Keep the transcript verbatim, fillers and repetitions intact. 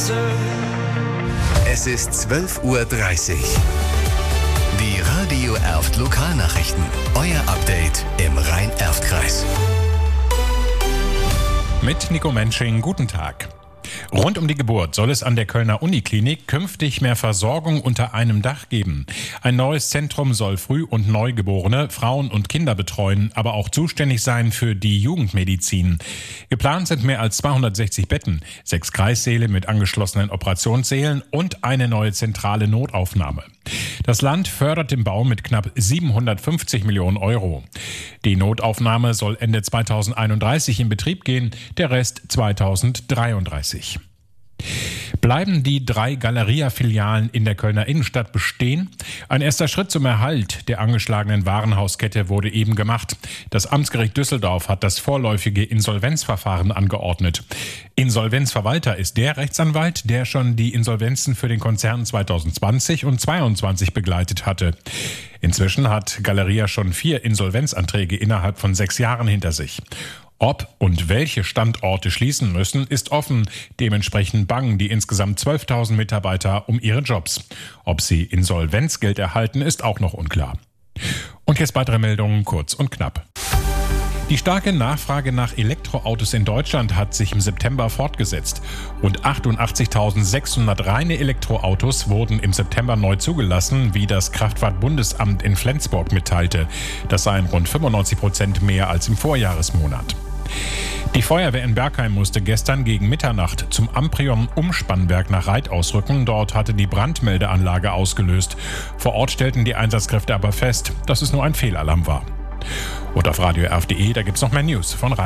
Es ist zwölf Uhr dreißig. Die Radio Erft Lokalnachrichten. Euer Update im Rhein-Erft-Kreis. Mit Nico Mensching, guten Tag. Rund um die Geburt soll es an der Kölner Uniklinik künftig mehr Versorgung unter einem Dach geben. Ein neues Zentrum soll Früh- und Neugeborene, Frauen und Kinder betreuen, aber auch zuständig sein für die Jugendmedizin. Geplant sind mehr als zweihundertsechzig Betten, sechs Kreissäle mit angeschlossenen Operationssälen und eine neue zentrale Notaufnahme. Das Land fördert den Bau mit knapp siebenhundertfünfzig Millionen Euro. Die Notaufnahme soll Ende zweitausendeinunddreißig in Betrieb gehen, der Rest zweitausenddreiunddreißig. Bleiben die drei Galeria-Filialen in der Kölner Innenstadt bestehen? Ein erster Schritt zum Erhalt der angeschlagenen Warenhauskette wurde eben gemacht. Das Amtsgericht Düsseldorf hat das vorläufige Insolvenzverfahren angeordnet. Insolvenzverwalter ist der Rechtsanwalt, der schon die Insolvenzen für den Konzern zweitausendzwanzig und zweitausendzweiundzwanzig begleitet hatte. Inzwischen hat Galeria schon vier Insolvenzanträge innerhalb von sechs Jahren hinter sich. Ob und welche Standorte schließen müssen, ist offen. Dementsprechend bangen die insgesamt zwölftausend Mitarbeiter um ihre Jobs. Ob sie Insolvenzgeld erhalten, ist auch noch unklar. Und jetzt weitere Meldungen, kurz und knapp. Die starke Nachfrage nach Elektroautos in Deutschland hat sich im September fortgesetzt. Rund achtundachtzigtausendsechshundert reine Elektroautos wurden im September neu zugelassen, wie das Kraftfahrtbundesamt in Flensburg mitteilte. Das seien rund fünfundneunzig Prozent mehr als im Vorjahresmonat. Die Feuerwehr in Bergheim musste gestern gegen Mitternacht zum Amprion-Umspannwerk nach Reit ausrücken. Dort hatte die Brandmeldeanlage ausgelöst. Vor Ort stellten die Einsatzkräfte aber fest, dass es nur ein Fehlalarm war. Und auf radio erf punkt de, da gibt's noch mehr News von Rhein.